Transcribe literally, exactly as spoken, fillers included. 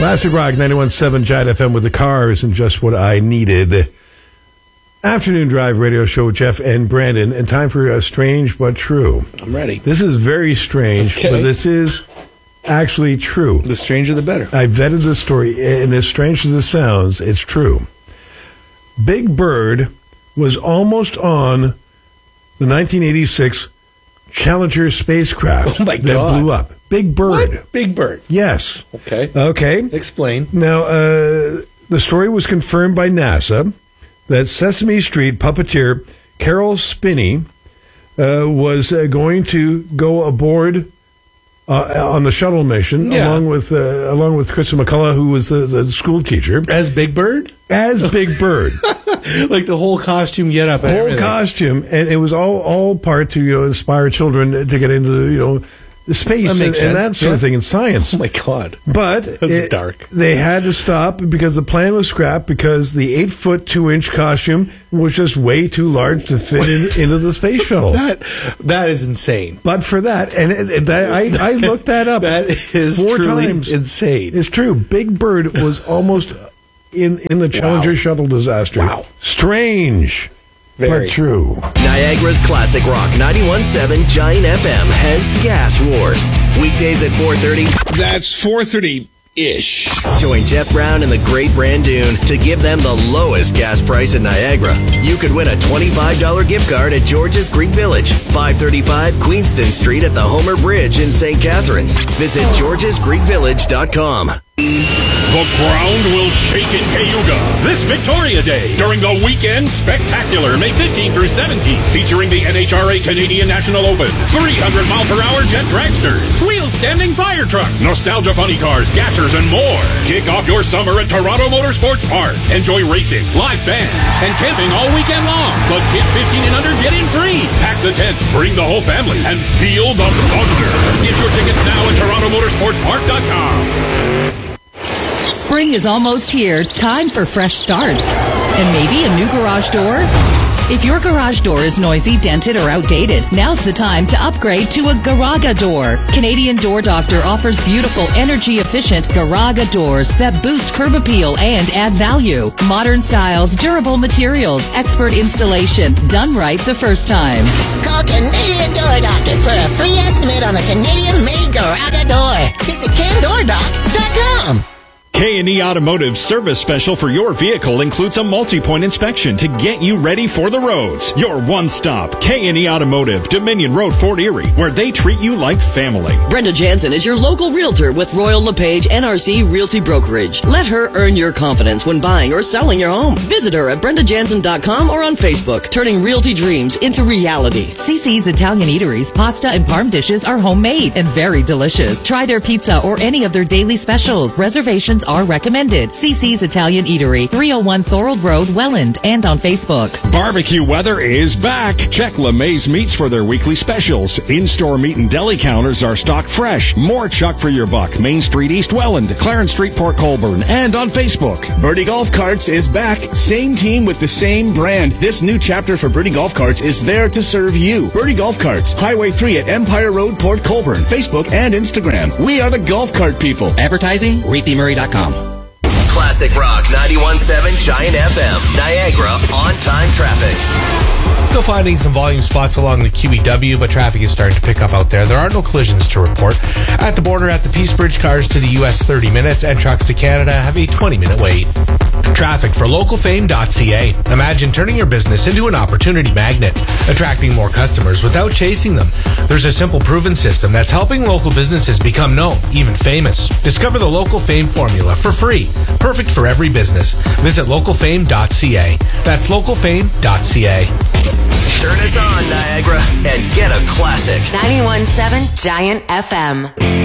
Classic Rock ninety-one point seven Giant F M with the Cars and just what I needed. Afternoon Drive radio show with Jeff and Brandon, and time for a strange but true. I'm ready. This is very strange, okay. but this is actually true. The stranger the better. I vetted the story, and as strange as it sounds, it's true. Big Bird was almost on the nineteen eighty-six Challenger spacecraft oh my that God. blew up. Big Bird. What? Big Bird. Yes. Okay. Okay. Explain. Now, uh, the story was confirmed by NASA that Sesame Street puppeteer Carol Spinney uh, was uh, going to go aboard uh, on the shuttle mission, yeah. along with uh, along with Kristen McCullough, who was the, the school teacher, as Big Bird. As Big Bird. Like the whole costume get up. Whole everything. costume, and it was all all part to you know inspire children to get into the, you know the space that and, and that sort yeah. of thing in science. Oh my God! But that's it, dark. They had to stop because the plan was scrapped because the eight foot two inch costume was just way too large to fit in, into the space shuttle. That that is insane. But for that, and it, it, that, I I looked that up. That is four truly times. insane. It's true. Big Bird was almost in in the Challenger wow. shuttle disaster. Wow. Strange. Very. But true. Niagara's Classic Rock ninety-one point seven Giant F M has Gas Wars. Weekdays at four thirty. That's four thirty-ish. Join Jeff Brown and the Great Brandoon to give them the lowest gas price in Niagara. You could win a twenty-five dollars gift card at George's Greek Village, five thirty-five Queenston Street at the Homer Bridge in Saint Catharines. Visit georges greek village dot com. The ground will shake in Cayuga this Victoria Day during the Weekend Spectacular, May fifteenth through seventeenth, featuring the N H R A Canadian National Open, three hundred mile per hour jet dragsters, wheel-standing fire truck, nostalgia funny cars, gassers, and more. Kick off your summer at Toronto Motorsports Park. Enjoy racing, live bands, and camping all weekend long. Plus, kids fifteen and under get in free. Pack the tent, bring the whole family, and feel the thunder. Get your tickets now at toronto motorsports park dot com. Spring is almost here. Time for fresh start. And maybe a new garage door? If your garage door is noisy, dented, or outdated, now's the time to upgrade to a Garaga door. Canadian Door Doctor offers beautiful, energy-efficient Garaga doors that boost curb appeal and add value. Modern styles, durable materials, expert installation, done right the first time. Call Canadian Door Doctor for a free estimate on a Canadian-made Garaga door. Visit can door doc dot com. K and E Automotive service special for your vehicle includes a multi-point inspection to get you ready for the roads. Your one-stop K and E Automotive, Dominion Road, Fort Erie, where they treat you like family. Brenda Jansen is your local realtor with Royal LePage N R C Realty Brokerage. Let her earn your confidence when buying or selling your home. Visit her at brenda jansen dot com or on Facebook, turning realty dreams into reality. C C's Italian Eateries pasta and parm dishes are homemade and very delicious. Try their pizza or any of their daily specials. Reservations are recommended. C C's Italian Eatery, three oh one Thorold Road, Welland, and on Facebook. Barbecue weather is back. Check LeMay's Meats for their weekly specials. In-store meat and deli counters are stocked fresh. More chuck for your buck. Main Street, East Welland, Clarence Street, Port Colborne, and on Facebook. Birdie Golf Carts is back. Same team with the same brand. This new chapter for Birdie Golf Carts is there to serve you. Birdie Golf Carts, Highway three at Empire Road, Port Colborne, Facebook and Instagram. We are the golf cart people. Advertising, reed p murray dot com. Classic Rock ninety-one point seven Giant F M, Niagara on-time traffic. Still finding some volume spots along the Q E W, but traffic is starting to pick up out there. There are no collisions to report. At the border at the Peace Bridge, cars to the U S thirty minutes, and trucks to Canada have a twenty minute wait. Traffic for local fame dot c a. Imagine turning your business into an opportunity magnet, attracting more customers without chasing them. There's a simple, proven system that's helping local businesses become known, even famous. Discover the Local Fame formula for free. Perfect for every business. Visit local fame dot c a. That's local fame dot c a. Turn us on, Niagara, and get a classic. ninety-one point seven Giant F M.